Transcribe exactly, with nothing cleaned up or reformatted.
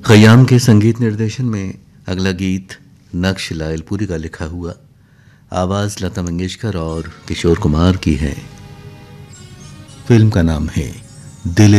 खयाम के संगीत निर्देशन में अगला गीत नक्श लायलपुरी का लिखा हुआ, आवाज लता मंगेशकर और किशोर कुमार की है। फिल्म का नाम है दिल